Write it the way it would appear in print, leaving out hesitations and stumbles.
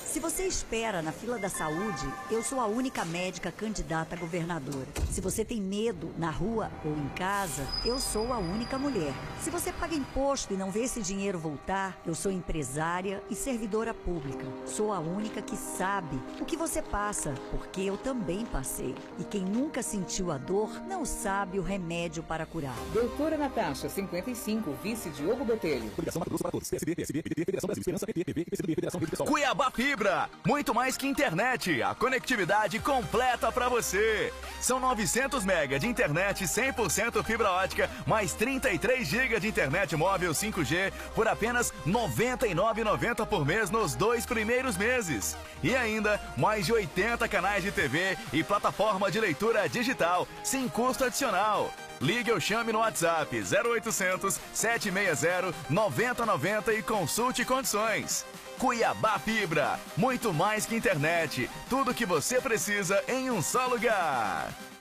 Se você espera na fila da saúde, eu sou a única médica candidata a governadora. Se você tem medo na rua ou em casa, eu sou a única mulher. Se você paga imposto e não vê esse dinheiro voltar, eu sou empresária e servidora pública. Sou a única que sabe o que você passa, porque eu também passei. E quem nunca sentiu a dor, não sabe o remédio para curar. Doutora Natasha, 55, vice Diogo Botelho. Coligação Mato Grosso para todos. PSB, PSB, PDT, Federação Brasil, Esperança, PT, PV, PCdoB, Federação Rede Pessoal. Cuiabá Fibra, muito mais que internet, a conectividade completa para você. São 900 mega de internet 100% fibra ótica, mais 33 GB de internet móvel 5G por apenas R$ 99,90 por mês nos 2 primeiros meses. E ainda mais de 80 canais de TV e plataforma de leitura digital, sem custo adicional. Ligue ou chame no WhatsApp 0800 760 9090 e consulte condições. Cuiabá Fibra, muito mais que internet, tudo que você precisa em um só lugar.